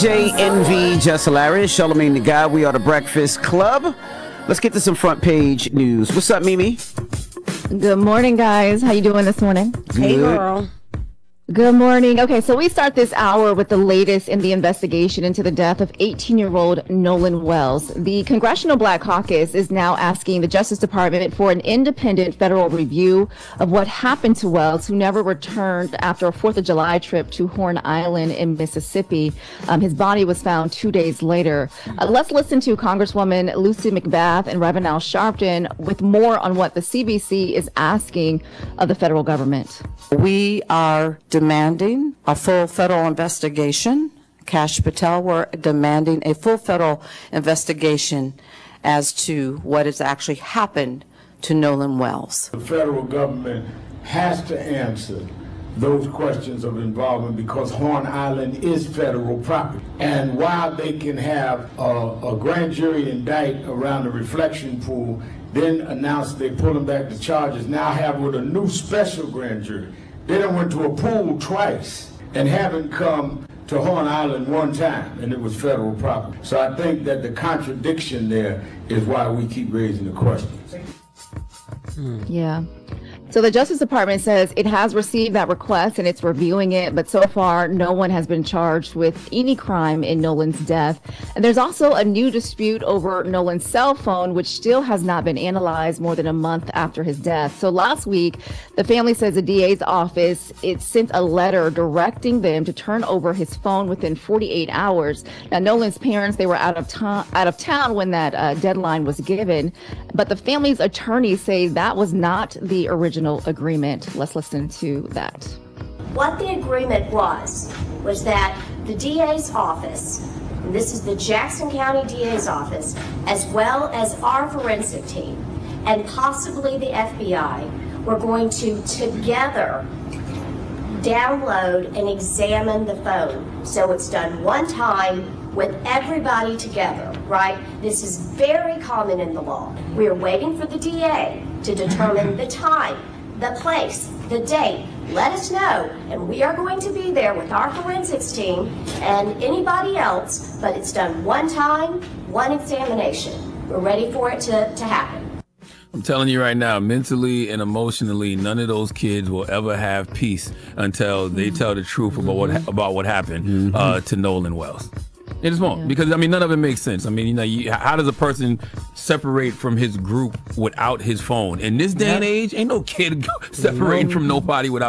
DJ Envy, Just Hilarious, Charlamagne the Guy. We are the Breakfast Club. Let's get to some front page news. What's up, Mimi? Good morning, guys. How you doing this morning? Good. Hey, girl. Good morning. Okay, so we start this hour with the latest in the investigation into the death of 18-year-old Nolan Wells. The Congressional Black Caucus is now asking the Justice Department for an independent federal review of what happened to Wells, who never returned after a 4th of July trip to Horn Island in Mississippi. His body was found 2 days later. Let's listen to Congresswoman Lucy McBath and Reverend Al Sharpton with more on what the CBC is asking of the federal government. We are demanding a full federal investigation. Kash Patel, we're demanding a full federal investigation as to what has actually happened to Nolan Wells. The federal government has to answer those questions of involvement because Horn Island is federal property. And while they can have a grand jury indict around the reflection pool, then announce they're pulling back the charges, now have with a new special grand jury. They done went to a pool twice and haven't come to Horn Island one time, and it was federal property. So I think that the contradiction there is why we keep raising the questions. Yeah. So the Justice Department says it has received that request and it's reviewing it, but so far no one has been charged with any crime in Nolan's death. And there's also a new dispute over Nolan's cell phone, which still has not been analyzed more than a month after his death. So last week, the family says the DA's office, it sent a letter directing them to turn over his phone within 48 hours. Now, Nolan's parents, they were out of town when that deadline was given, but the family's attorneys say that was not the original agreement. Let's listen to that. What the agreement was that the DA's office, and this is the Jackson County DA's office, as well as our forensic team, and possibly the FBI, were going to together download and examine the phone. So it's done one time with everybody together, right? This is very common in the law. We are waiting for the DA to determine the time, the place, the date. Let us know, and we are going to be there with our forensics team and anybody else, but it's done one time, one examination. We're ready for it to happen. I'm telling you right now, mentally and emotionally, none of those kids will ever have peace until they tell the truth about what happened to Nolan Wells. It just won't, because I mean, none of it makes sense. I mean, how does a person separate from his group without his phone? In this day and age, ain't no kid separating from nobody without